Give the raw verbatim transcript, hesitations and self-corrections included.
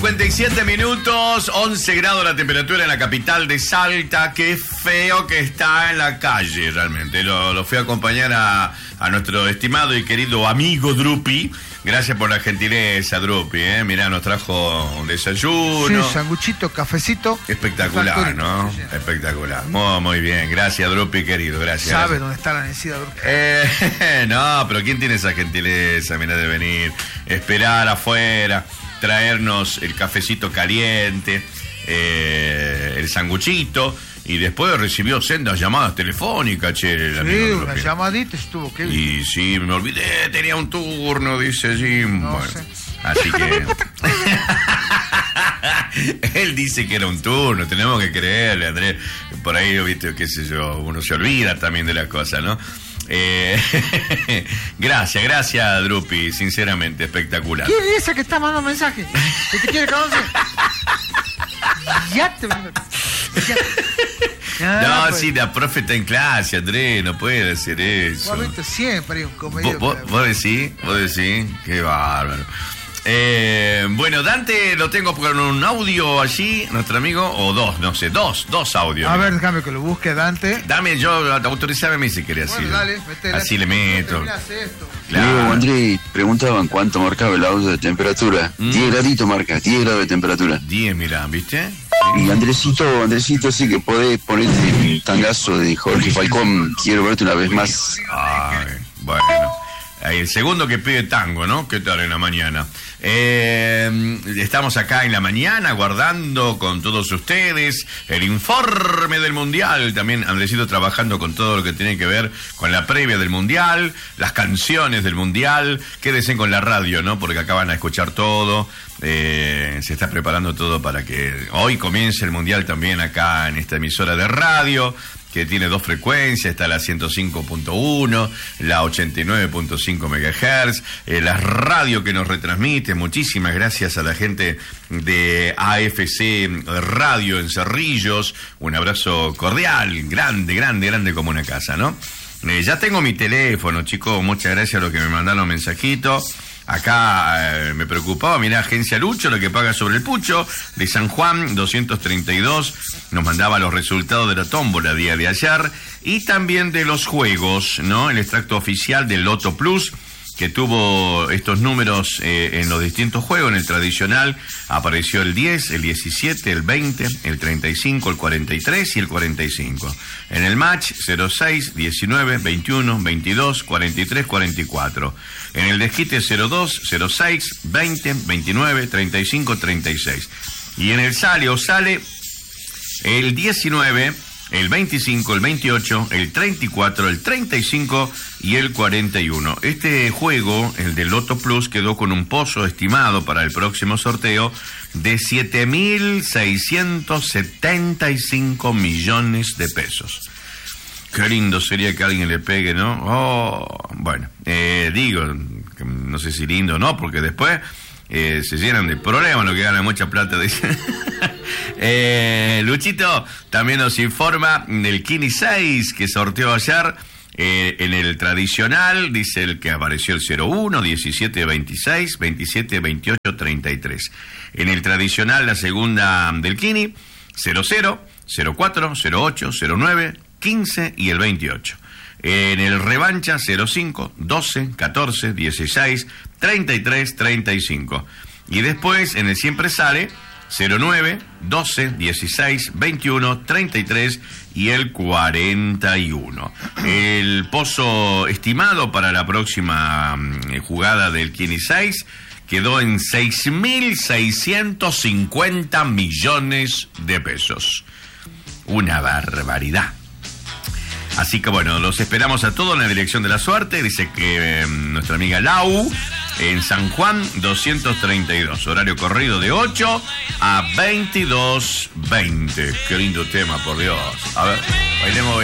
cincuenta y siete minutos, once grados la temperatura en la capital de Salta. Qué feo que está en la calle, realmente. Lo, lo fui a acompañar a, a nuestro estimado y querido amigo Drupi. Gracias por la gentileza, Drupi, ¿eh? Mirá, nos trajo un desayuno. Sí, sanguchito, cafecito. Espectacular, ¿no? Espectacular. Muy, muy bien. Gracias, Drupi, querido. Gracias. ¿Sabe dónde está la necesidad, Drupi? Eh, no, pero ¿quién tiene esa gentileza? Mirá, de venir, esperar afuera, traernos el cafecito caliente, eh, el sanguchito. Y después recibió sendas llamadas telefónicas, che. El sí, amigo una llamadita estuvo, qué bien. Y sí, me olvidé, tenía un turno, dice Jim. No bueno, sé. así que... Él dice que era un turno, tenemos que creerle, Andrés. Por ahí, viste, qué sé yo, uno se olvida también de las cosas, ¿no? Eh, gracias, gracias, Drupi, sinceramente, espectacular. ¿Quién es esa que está mandando mensajes? ¿Que te quiere conocer? Ya te... Ya. No, Ah, pues. sí, la profe está en clase, Andrés, no puede hacer eso. Vos viste, siempre hay un comediante. ¿Vos, vos, vos decís? ¿Vos decís? Qué bárbaro. Eh, bueno, Dante lo tengo con un audio allí, nuestro amigo, o dos, no sé, dos, dos audios. A ver, déjame que lo busque, Dante. Dame, yo, autorizame a mí si querés. Bueno, así, dale, metele. así le meto. Claro. Diego, André, preguntaban cuánto marcaba el audio de temperatura. Mm. diez graditos marca, diez grados de temperatura. diez, mirá, ¿viste? Y Andresito, Andresito, sí que podés ponerte el tangazo de Jorge Falcón. Quiero verte una vez más. Ay, bueno. Ahí, el segundo que pide tango, ¿no? ¿Qué tal en la mañana? Eh, estamos acá en la mañana guardando con todos ustedes el informe del Mundial. También Andresito trabajando con todo lo que tiene que ver con la previa del Mundial, las canciones del Mundial. Quédense con la radio, ¿no? Porque acá van a escuchar todo. Eh, se está preparando todo para que hoy comience el Mundial también acá en esta emisora de radio, que tiene dos frecuencias, está la ciento cinco punto uno, la ochenta y nueve punto cinco megahertz, eh, la radio que nos retransmite. Muchísimas gracias a la gente de A F C Radio en Cerrillos. Un abrazo cordial, grande, grande, grande como una casa, ¿no? Eh, ya tengo mi teléfono, chicos, muchas gracias a los que me mandaron mensajitos. Acá eh, me preocupaba, mirá, Agencia Lucho, lo que paga sobre el pucho, de San Juan, doscientos treinta y dos, nos mandaba los resultados de la tómbola día de ayer, y también de los juegos, ¿no? El extracto oficial del Loto Plus, que tuvo estos números eh, en los distintos juegos. En el tradicional apareció el diez, el diecisiete, el veinte, el treinta y cinco, el cuarenta y tres y el cuarenta y cinco. En el match, cero seis, diecinueve, veintiuno, veintidós, cuarenta y tres, cuarenta y cuatro. En el desquite, cero dos, cero seis, veinte, veintinueve, treinta y cinco, treinta y seis. Y en el sale o sale el diecinueve, el veinticinco, el veintiocho, el treinta y cuatro, el treinta y cinco y el cuarenta y uno. Este juego, el de Loto Plus, quedó con un pozo estimado para el próximo sorteo de siete mil seiscientos setenta y cinco millones de pesos. Qué lindo sería que alguien le pegue, ¿no? Oh, bueno, eh, digo, no sé si lindo o no, porque después eh, se llenan de problemas, lo que ganan mucha plata, dicen. eh, Luchito también nos informa del Kini seis que sorteó ayer. Eh, en el tradicional, dice el que apareció el cero uno, diecisiete, veintiséis, veintisiete, veintiocho, treinta y tres. En el tradicional, la segunda del Kini, cero cero, cero cuatro, cero ocho, cero nueve, quince y el veintiocho. En el revancha, cero cinco, doce, catorce, dieciséis, treinta y tres, treinta y cinco. Y después, en el siempre sale, cero nueve, doce, dieciséis, veintiuno, treinta y tres y el cuarenta y uno. El pozo estimado para la próxima eh, jugada del Kini seis quedó en seis mil seiscientos cincuenta millones de pesos. Una barbaridad. Así que bueno, los esperamos a todos en la dirección de la suerte. Dice que eh, nuestra amiga Lau, en San Juan doscientos treinta y dos, horario corrido de ocho a veintidós veinte. Qué lindo tema, por Dios. A ver, bailemos.